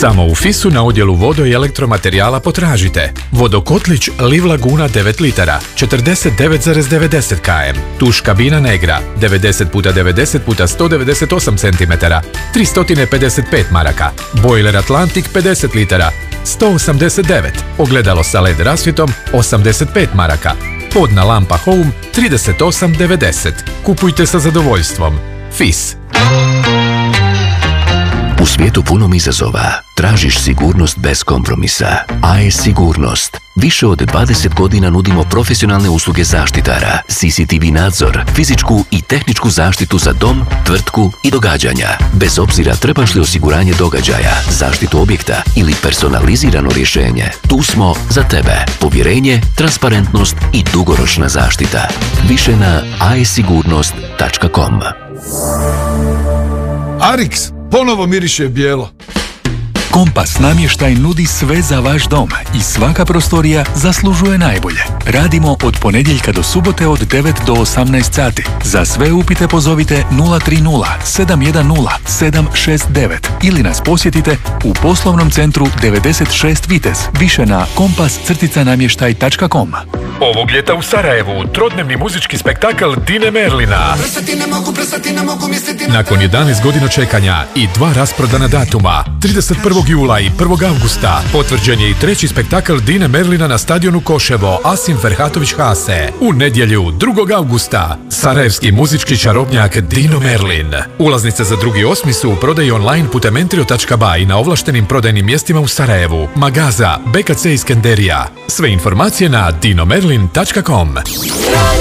Samo u FIS-u na odjelu vodo i elektromaterijala potražite vodokotlić Liv Laguna 9 litara, 49,90 km, tuš kabina Negra, 90x90x198 cm, 355 maraka, bojler Atlantik 50 litara, 189, ogledalo sa LED rasvjetom 85 maraka, podna lampa Home 38,90. Kupujte sa zadovoljstvom. FIS. U svijetu punom izazova tražiš sigurnost bez kompromisa. AES Sigurnost. Više od 20 godina nudimo profesionalne usluge zaštitara, CCTV nadzor, fizičku i tehničku zaštitu za dom, tvrtku i događanja. Bez obzira trebaš li osiguranje događaja, zaštitu objekta ili personalizirano rješenje, tu smo za tebe. Povjerenje, transparentnost i dugoročna zaštita. Više na aesigurnost.com. Arix ponovo miriše bijelo. Kompas namještaj nudi sve za vaš dom i svaka prostorija zaslužuje najbolje. Radimo od ponedjeljka do subote od 9 do 18 sati. Za sve upite pozovite 030 710 769 ili nas posjetite u poslovnom centru 96 Vitez. Više na kompas-namještaj.com. Ovog ljeta u Sarajevu trodnevni muzički spektakl Dine Merlina. Nakon 11 godina čekanja i 2 rasprodana datuma, 31. jula i 1. avgusta, potvrđen je i 3. spektakl Dine Merlina na stadionu Koševo Asim Ferhatović Hase. U nedjelju 2. avgusta, sarajevski muzički čarobnjak Dino Merlin. Ulaznice za 2.8. su u prodaji online putem entrio.ba i na ovlaštenim prodajnim mjestima u Sarajevu, Magaza, BKC Iskenderija. Sve informacije na dinomerlin.com.